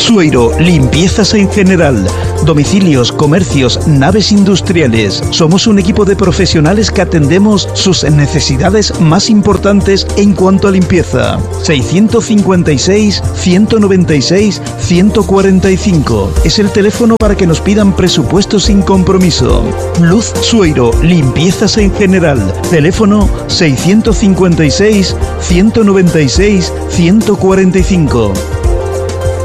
Sueiro, limpiezas en general. Domicilios, comercios, naves industriales. Somos un equipo de profesionales que atendemos sus necesidades más importantes en cuanto a limpieza. 656-196-145. Es el teléfono para que nos pidan presupuesto sin compromiso. Luz Sueiro, limpiezas en general. Teléfono 656-196-145.